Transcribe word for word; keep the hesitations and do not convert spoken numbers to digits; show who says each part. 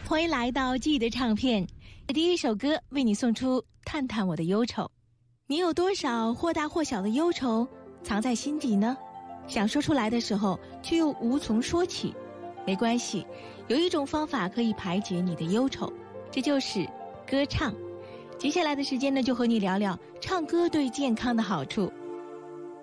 Speaker 1: 欢迎来到记忆的唱片，第一首歌为你送出《探探我的忧愁》。你有多少或大或小的忧愁藏在心底呢？想说出来的时候却又无从说起。没关系，有一种方法可以排解你的忧愁，这就是歌唱。接下来的时间呢，就和你聊聊唱歌对健康的好处。